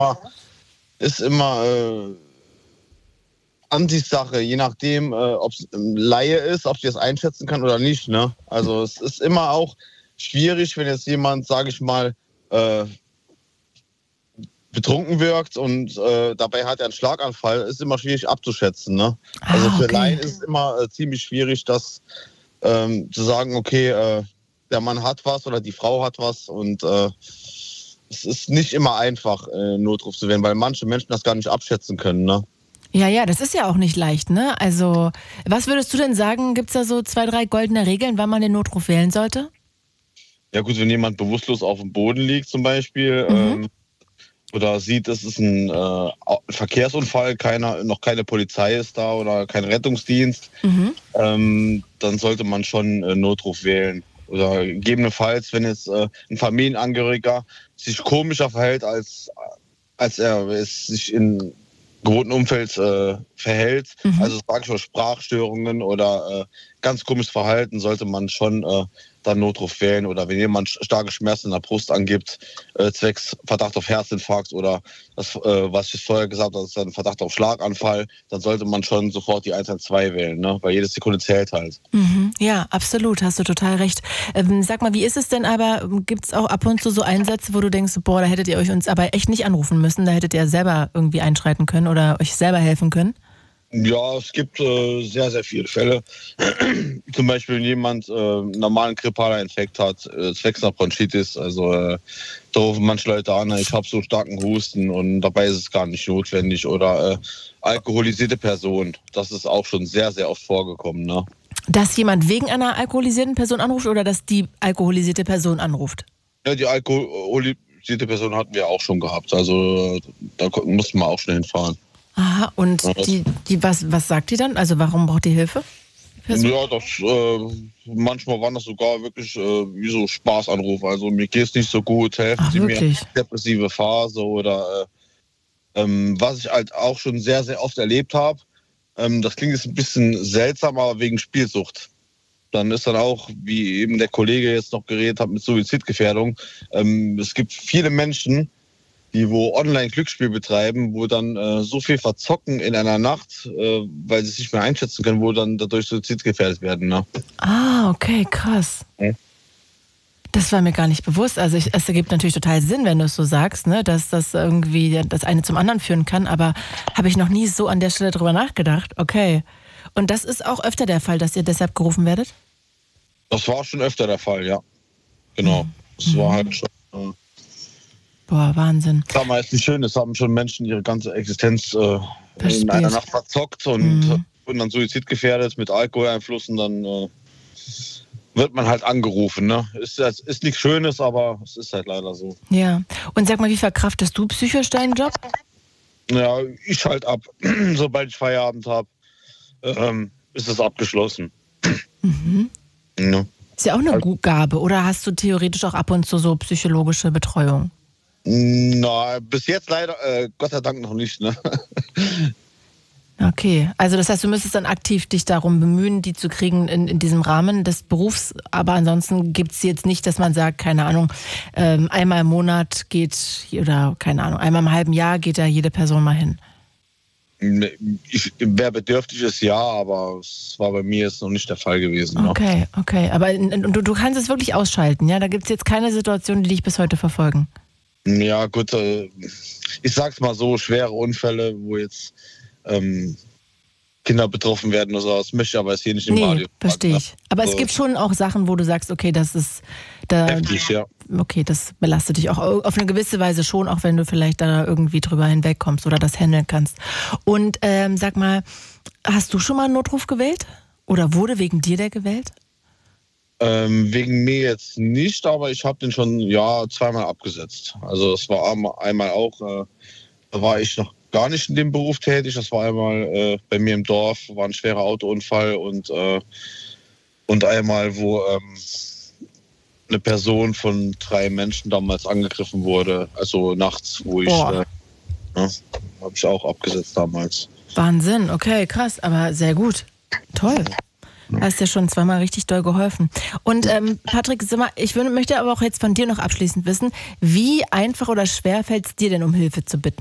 ist immer Ansichtssache, je nachdem, ob es Laie ist, ob sie das einschätzen kann oder nicht. Ne? Also es ist immer auch schwierig, wenn jetzt jemand, sage ich mal, betrunken wirkt und dabei hat er einen Schlaganfall, ist immer schwierig abzuschätzen. Ne? Also für Laien ist es immer ziemlich schwierig, das zu sagen, okay, der Mann hat was oder die Frau hat was und es ist nicht immer einfach, Notruf zu wählen, weil manche Menschen das gar nicht abschätzen können. Ne? Ja, das ist ja auch nicht leicht, ne? Also, was würdest du denn sagen, gibt's da so 2, 3 goldene Regeln, wann man den Notruf wählen sollte? Ja gut, wenn jemand bewusstlos auf dem Boden liegt zum Beispiel oder sieht, es ist ein Verkehrsunfall, noch keine Polizei ist da oder kein Rettungsdienst, dann sollte man schon Notruf wählen. Oder gegebenenfalls, wenn jetzt ein Familienangehöriger sich komischer verhält, als er es sich in gewohnten Umfeld verhält, also sage ich mal Sprachstörungen oder ganz komisches Verhalten, sollte man schon dann Notruf wählen. Oder wenn jemand starke Schmerzen in der Brust angibt, zwecks Verdacht auf Herzinfarkt oder das, was ich vorher gesagt habe, ist dann Verdacht auf Schlaganfall, dann sollte man schon sofort die 112 wählen, ne? Weil jede Sekunde zählt halt. Ja, absolut, hast du total recht. Sag mal, wie ist es denn aber, gibt es auch ab und zu so Einsätze, wo du denkst, boah, da hättet ihr euch uns aber echt nicht anrufen müssen, da hättet ihr selber irgendwie einschreiten können oder euch selber helfen können? Ja, es gibt sehr, sehr viele Fälle. Zum Beispiel, wenn jemand normalen grippaler Infekt hat, zwecks einer Bronchitis. Also da rufen manche Leute an, ich habe so einen starken Husten und dabei ist es gar nicht notwendig. Oder alkoholisierte Person. Das ist auch schon sehr, sehr oft vorgekommen. Ne? Dass jemand wegen einer alkoholisierten Person anruft oder dass die alkoholisierte Person anruft? Ja, die alkoholisierte Person hatten wir auch schon gehabt. Also da mussten wir auch schon hinfahren. Aha, und was sagt die dann? Also warum braucht die Hilfe? Ja, manchmal waren das sogar wirklich wie so Spaßanrufe. Also mir geht es nicht so gut, helfen Sie mir, depressive Phase oder was ich halt auch schon sehr, sehr oft erlebt habe. Das klingt jetzt ein bisschen seltsam, aber wegen Spielsucht. Dann ist dann auch, wie eben der Kollege jetzt noch geredet hat, mit Suizidgefährdung. Es gibt viele Menschen, die wo online Glücksspiel betreiben, wo dann so viel verzocken in einer Nacht, weil sie es nicht mehr einschätzen können, wo dann dadurch suizidgefährdet werden. Ne? Ah, okay, krass. Das war mir gar nicht bewusst. Also es ergibt natürlich total Sinn, wenn du es so sagst, ne, dass das irgendwie das eine zum anderen führen kann, aber habe ich noch nie so an der Stelle drüber nachgedacht. Okay. Und das ist auch öfter der Fall, dass ihr deshalb gerufen werdet? Das war schon öfter der Fall, ja. Genau. Das war halt schon... Boah, Wahnsinn. Das war jetzt nicht schön, es haben schon Menschen ihre ganze Existenz in einer Nacht verzockt und dann suizidgefährdet mit Alkoholeinflüssen, dann wird man halt angerufen. Ne? Ist nichts Schönes, aber es ist halt leider so. Ja, und sag mal, wie verkraftest du psychisch deinen Job? Ja, ich schalte ab. Sobald ich Feierabend habe, ist es abgeschlossen. Ja. Ist ja auch eine Gabe, oder hast du theoretisch auch ab und zu so psychologische Betreuung? Na, bis jetzt leider, Gott sei Dank noch nicht, ne? Okay, also das heißt, du müsstest dann aktiv dich darum bemühen, die zu kriegen in diesem Rahmen des Berufs, aber ansonsten gibt es jetzt nicht, dass man sagt, keine Ahnung, einmal im Monat geht, oder keine Ahnung, einmal im halben Jahr geht da jede Person mal hin. Wer bedürftig ist, ja, aber es war bei mir jetzt noch nicht der Fall gewesen. Okay, aber du kannst es wirklich ausschalten, ja? Da gibt es jetzt keine Situation, die dich bis heute verfolgen? Ja, gut, ich sag's mal so, schwere Unfälle, wo jetzt Kinder betroffen werden oder so, das möchte ich aber jetzt hier nicht im Radio. Verstehe ich. Aber es gibt schon auch Sachen, wo du sagst, okay, das ist heftig, ja. Okay, das belastet dich auch auf eine gewisse Weise schon, auch wenn du vielleicht da irgendwie drüber hinwegkommst oder das handeln kannst. Und sag mal, hast du schon mal einen Notruf gewählt? Oder wurde wegen dir der gewählt? Wegen mir jetzt nicht, aber ich habe den schon zweimal abgesetzt. Also es war einmal auch, da war ich noch gar nicht in dem Beruf tätig. Das war einmal bei mir im Dorf, war ein schwerer Autounfall und einmal, wo eine Person von 3 Menschen damals angegriffen wurde, also nachts, wo ich habe ich auch abgesetzt damals. Wahnsinn, okay, krass, aber sehr gut. Toll. Hast ja schon zweimal richtig doll geholfen. Und Patrick, möchte aber auch jetzt von dir noch abschließend wissen, wie einfach oder schwer fällt es dir denn, um Hilfe zu bitten?